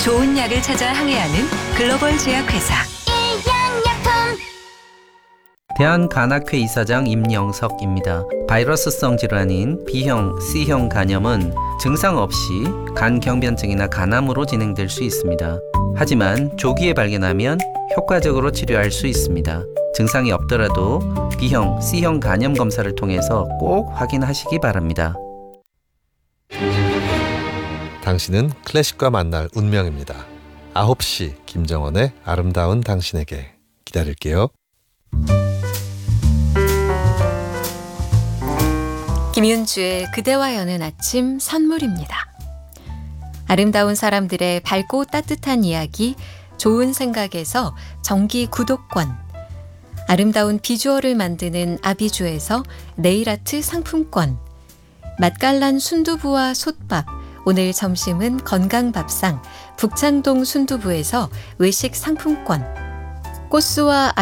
좋은 약을 찾아 항해하는 글로벌 제약회사. 대한간학회 이사장 임영석입니다. 바이러스성 질환인 B형, C형 간염은 증상 없이 간경변증이나 간암으로 진행될 수 있습니다. 하지만 조기에 발견하면 효과적으로 치료할 수 있습니다. 증상이 없더라도 B형, C형 간염 검사를 통해서 꼭 확인하시기 바랍니다. 당신은 클래식과 만날 운명입니다. 9시 김정원의 아름다운 당신에게 기다릴게요. 김윤주의 그대와 여는 아침 선물입니다. 아름다운 사람들의 밝고 따뜻한 이야기, 좋은 생각에서 정기 구독권, 아름다운 비주얼을 만드는 아비주에서 네일아트 상품권, 맛깔난 순두부와 솥밥, 오늘 점심은 건강밥상 북창동 순두부에서 외식 상품권, 꽃수와